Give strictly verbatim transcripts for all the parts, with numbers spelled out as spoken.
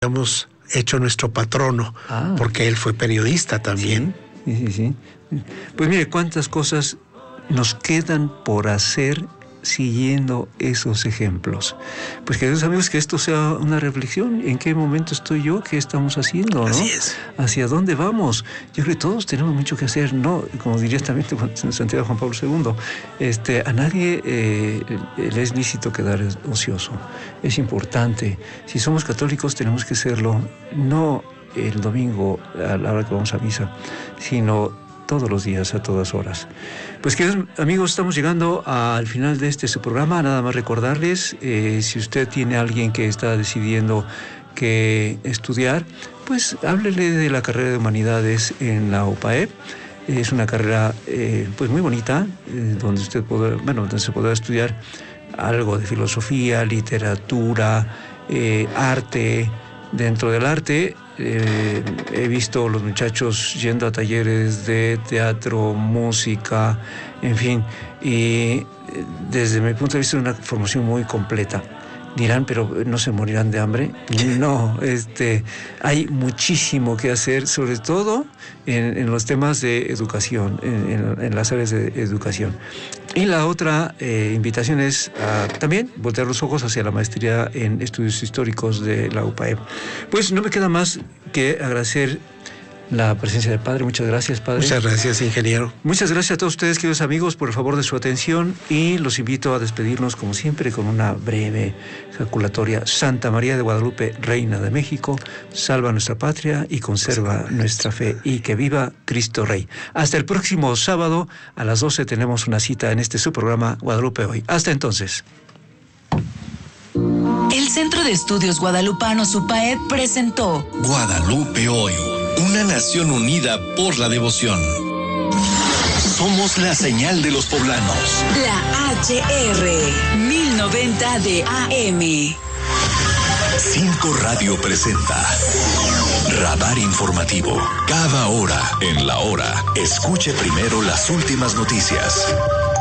hemos hecho nuestro patrono, ah, porque él fue periodista también. Sí, sí, sí. Pues mire, cuántas cosas nos quedan por hacer siguiendo esos ejemplos. Pues queridos amigos, que esto sea una reflexión. ¿En qué momento estoy yo? ¿Qué estamos haciendo? ¿No? Así es. ¿Hacia dónde vamos? Yo creo que todos tenemos mucho que hacer, ¿no? Como diría también Santiago Juan Pablo segundo, este, a nadie eh, le es lícito quedar ocioso. Es importante. Si somos católicos tenemos que serlo, no el domingo a la hora que vamos a misa, sino todos los días, a todas horas. Pues queridos amigos, estamos llegando al final de este su programa. Nada más recordarles, eh, si usted tiene a alguien que está decidiendo que estudiar, pues háblele de la carrera de Humanidades en la U P A E P. Es una carrera eh, pues muy bonita, eh, donde usted podrá, bueno, donde se podrá estudiar algo de filosofía, literatura, eh, arte. Dentro del arte, eh, he visto los muchachos yendo a talleres de teatro, música, en fin, y desde mi punto de vista es una formación muy completa. Dirán, pero ¿no se morirán de hambre? No, este, hay muchísimo que hacer, sobre todo en, en los temas de educación, en, en, en las áreas de educación. Y la otra eh, invitación es a, también voltear los ojos hacia la maestría en estudios históricos de la U P A E P. Pues no me queda más que agradecer la presencia del Padre. Muchas gracias, Padre. Muchas gracias, ingeniero. Muchas gracias a todos ustedes, queridos amigos, por el favor de su atención, y los invito a despedirnos, como siempre, con una breve ejaculatoria. Santa María de Guadalupe, Reina de México, salva nuestra patria y conserva nuestra fe, y que viva Cristo Rey. Hasta el próximo sábado a las doce tenemos una cita en este su programa Guadalupe Hoy. Hasta entonces. El Centro de Estudios Guadalupanos U P A E P presentó Guadalupe Hoy, una nación unida por la devoción. Somos la señal de los poblanos. La H R mil noventa de A M. Cinco Radio presenta Radar Informativo. Cada hora, en la hora, escuche primero las últimas noticias.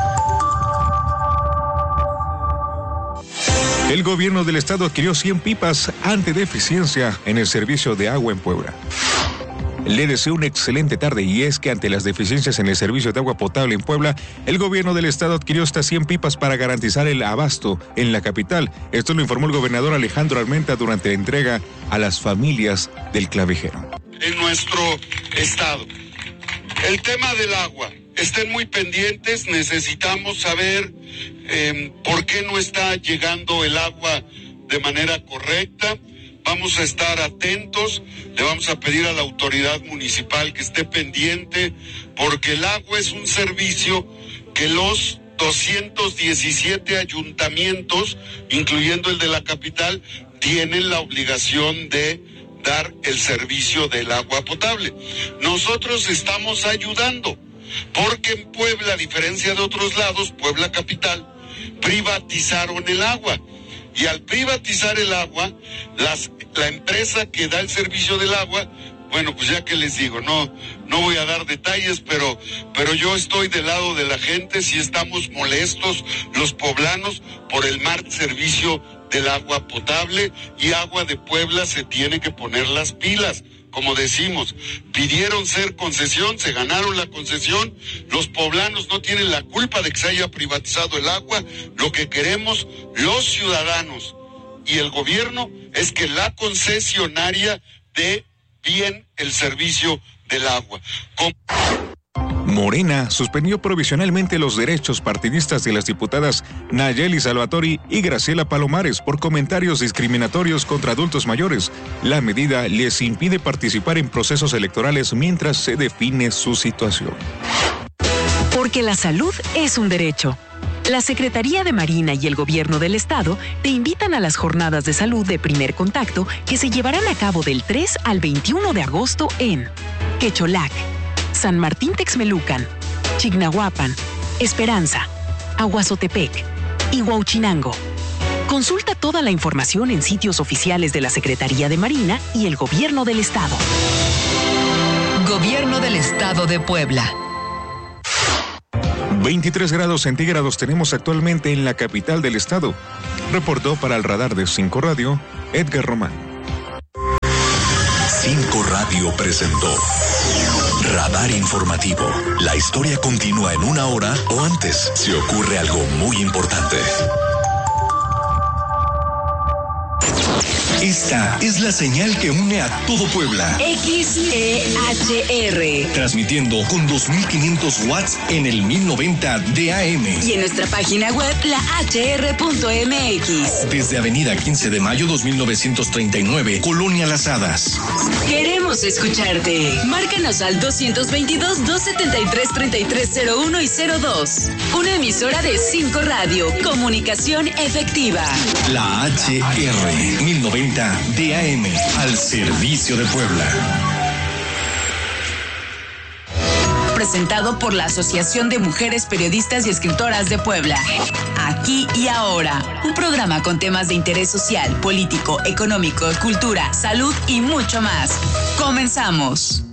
El gobierno del estado adquirió cien pipas antideficiencia en el servicio de agua en Puebla. Le deseo una excelente tarde, y es que ante las deficiencias en el servicio de agua potable en Puebla, el gobierno del estado adquirió estas cien pipas para garantizar el abasto en la capital. Esto lo informó el gobernador Alejandro Armenta durante la entrega a las familias del clavijero. En nuestro estado, el tema del agua, estén muy pendientes, necesitamos saber eh, por qué no está llegando el agua de manera correcta. Vamos a estar atentos, le vamos a pedir a la autoridad municipal que esté pendiente, porque el agua es un servicio que los doscientos diecisiete ayuntamientos, incluyendo el de la capital, tienen la obligación de dar el servicio del agua potable. Nosotros estamos ayudando, porque en Puebla, a diferencia de otros lados, Puebla capital, privatizaron el agua. Y al privatizar el agua, las, la empresa que da el servicio del agua, bueno, pues ya que les digo, no, no voy a dar detalles, pero, pero yo estoy del lado de la gente, si estamos molestos los poblanos por el mal servicio del agua potable, y Agua de Puebla se tiene que poner las pilas. Como decimos, pidieron ser concesión, se ganaron la concesión, los poblanos no tienen la culpa de que se haya privatizado el agua. Lo que queremos los ciudadanos y el gobierno es que la concesionaria dé bien el servicio del agua. Con... Morena suspendió provisionalmente los derechos partidistas de las diputadas Nayeli Salvatori y Graciela Palomares por comentarios discriminatorios contra adultos mayores. La medida les impide participar en procesos electorales mientras se define su situación. Porque la salud es un derecho. La Secretaría de Marina y el Gobierno del Estado te invitan a las jornadas de salud de primer contacto que se llevarán a cabo del tres al veintiuno de agosto en Quecholac, San Martín Texmelucan, Chignahuapan, Esperanza, Aguazotepec y Huauchinango. Consulta toda la información en sitios oficiales de la Secretaría de Marina y el Gobierno del Estado. Gobierno del Estado de Puebla. veintitrés grados centígrados tenemos actualmente en la capital del estado. Reportó para el radar de Cinco Radio, Edgar Román. Cinco Radio presentó Radar Informativo. La historia continúa en una hora o antes si ocurre algo muy importante. Esta es la señal que une a todo Puebla. X E H R. Transmitiendo con dos mil quinientos watts en el mil noventa de A M. Y en nuestra página web, la h r punto m x. Desde Avenida quince de mayo dos mil novecientos treinta y nueve, Colonia Las Hadas. Queremos escucharte. Márcanos al doscientos veintidós, doscientos setenta y tres, treinta y tres cero uno y cero dos. Una emisora de Cinco Radio. Comunicación efectiva. La H R mil noventa de A M, al servicio de Puebla. Presentado por la Asociación de Mujeres Periodistas y Escritoras de Puebla. Aquí y ahora, un programa con temas de interés social, político, económico, cultura, salud y mucho más. Comenzamos.